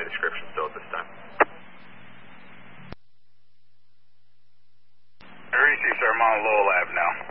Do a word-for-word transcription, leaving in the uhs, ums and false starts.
description still at this time. Reese, sir, I'm on Lowell Ave now.